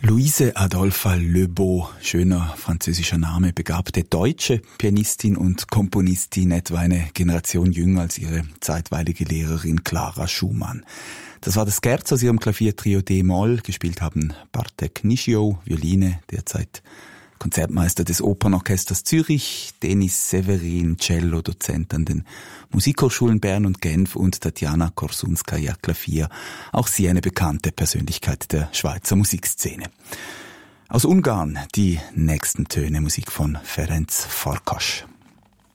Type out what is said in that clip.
Luise Adolpha Lebeau, schöner französischer Name, begabte deutsche Pianistin und Komponistin, etwa eine Generation jünger als ihre zeitweilige Lehrerin Clara Schumann. Das war das Scherzo aus ihrem Klaviertrio D-Moll, gespielt haben Bartek Nischio, Violine, derzeit Konzertmeister des Opernorchesters Zürich, Denis Severin, Cello, Dozent an den Musikhochschulen Bern und Genf und Tatjana Korsunskaja, Klavier, auch sie eine bekannte Persönlichkeit der Schweizer Musikszene. Aus Ungarn die nächsten Töne, Musik von Ferenc Farkas.